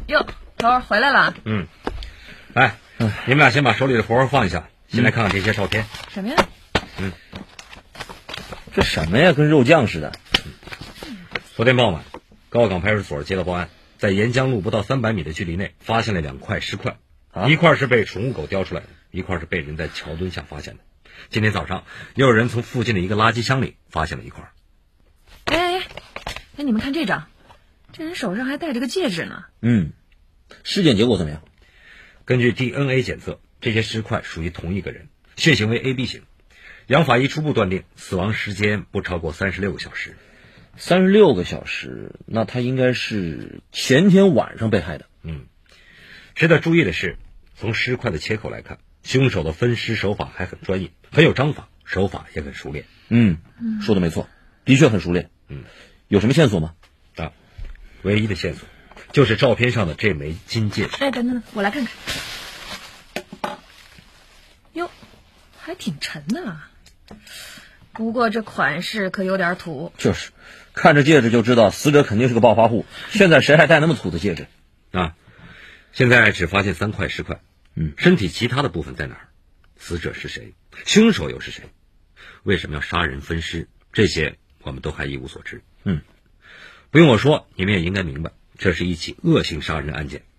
哟，头儿回来了。 来，你们俩先把手里的活放下，先来看看这些照片。 什么呀？ 这什么呀？跟肉酱似的。 昨天傍晚，高岗派出所接到报案，在沿江路不到300米的距离内发现了2块尸块，一块是被宠物狗叼出来的，一块是被人在桥墩下发现的。今天早上，又有人从附近的一个垃圾箱里发现了一块。 哎，你们看这张，这人手上还戴着个戒指呢。 尸检结果怎么样？ 根据 DNA 检测，这些尸块属于同一个人，血型为 AB 型。杨法医初步断定死亡时间不超过36个小时。 36个小时，那他应该是前天晚上被害的。 值得注意的是，从尸块的切口来看，凶手的分尸手法还很专业，很有章法，手法也很熟练。 说的没错，的确很熟练。有什么线索吗？ 唯一的线索就是照片上的这枚金戒指。 哎，等等，我来看看。哟，还挺沉的啊。不过这款式可有点土。 就是，看这戒指就知道死者肯定是个暴发户。现在谁还戴那么土的戒指？ 现在只发现3块尸块。身体其他的部分在哪儿？死者是谁？凶手又是谁？为什么要杀人分尸？这些我们都还一无所知。不用我说，你们也应该明白，这是一起恶性杀人案件。